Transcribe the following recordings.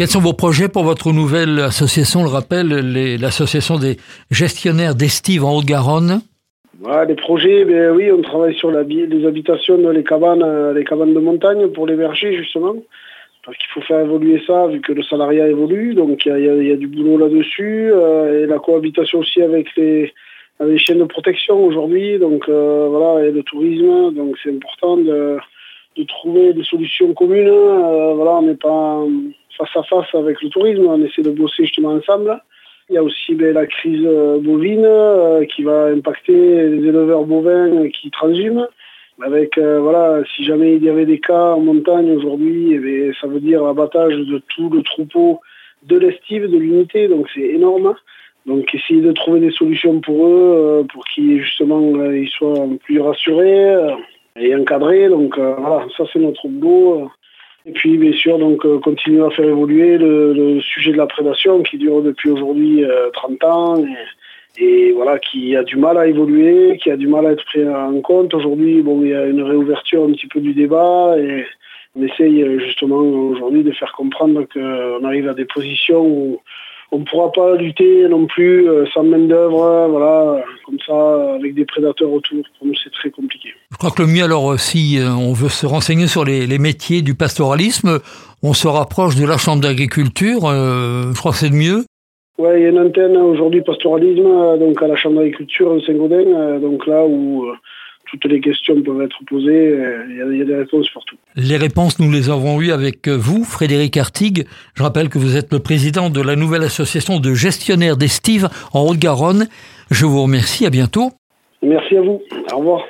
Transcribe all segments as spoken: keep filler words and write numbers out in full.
Quels sont vos projets pour votre nouvelle association? On le rappelle, les, l'association des gestionnaires d'estives en Haute-Garonne. Ouais, les projets, ben oui, on travaille sur la, les habitations, les cabanes, les cabanes de montagne pour les bergers justement. Parce qu'il faut faire évoluer ça vu que le salariat évolue, donc il y a, y a du boulot là-dessus, euh, et la cohabitation aussi avec les, avec les chaînes de protection aujourd'hui, donc euh, voilà, et le tourisme, donc c'est important de, de trouver des solutions communes. Euh, voilà, on n'est pas face à face avec le tourisme, on essaie de bosser justement ensemble. Il y a aussi ben, la crise bovine euh, qui va impacter les éleveurs bovins qui transhument. Avec, euh, voilà, si jamais il y avait des cas en montagne aujourd'hui, eh bien, ça veut dire abattage de tout le troupeau de l'estive, de l'unité, donc c'est énorme. Donc essayer de trouver des solutions pour eux, euh, pour qu'ils justement euh, ils soient plus rassurés euh, et encadrés. Donc euh, voilà, ça c'est notre boulot. Et puis bien sûr, donc euh, continuer à faire évoluer le, le sujet de la prédation qui dure depuis aujourd'hui euh, trente ans et, et voilà, qui a du mal à évoluer, qui a du mal à être pris en compte. Aujourd'hui, bon, il y a une réouverture un petit peu du débat et on essaye justement aujourd'hui de faire comprendre qu'on arrive à des positions où on ne pourra pas lutter non plus euh, sans main d'œuvre, voilà, comme ça, avec des prédateurs autour. Pour nous, c'est très compliqué. Je crois que le mieux, alors, si on veut se renseigner sur les, les métiers du pastoralisme, on se rapproche de la Chambre d'agriculture. Euh, je crois que c'est le mieux. Oui, il y a une antenne aujourd'hui pastoralisme, donc à la Chambre d'agriculture de Saint-Gaudens, donc là où euh, toutes les questions peuvent être posées, il y a, il y a des réponses partout. Les réponses, nous les avons eues avec vous, Frédéric Artigue. Je rappelle que vous êtes le président de la nouvelle association de gestionnaires d'estives en Haute-Garonne. Je vous remercie, à bientôt. Merci à vous, au revoir.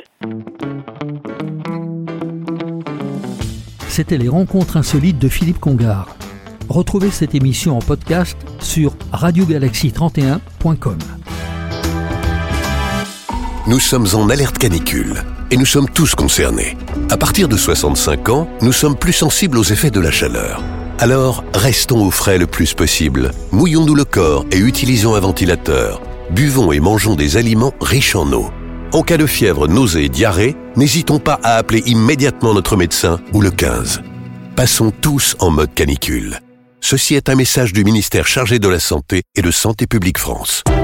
C'était les rencontres insolites de Philippe Congar. Retrouvez cette émission en podcast sur radio galaxie trente et un point com. Nous sommes en alerte canicule et nous sommes tous concernés. À partir de soixante-cinq ans, nous sommes plus sensibles aux effets de la chaleur. Alors, restons au frais le plus possible. Mouillons-nous le corps et utilisons un ventilateur. Buvons et mangeons des aliments riches en eau. En cas de fièvre, nausée et diarrhée, n'hésitons pas à appeler immédiatement notre médecin ou le quinze. Passons tous en mode canicule. Ceci est un message du ministère chargé de la Santé et de Santé publique France.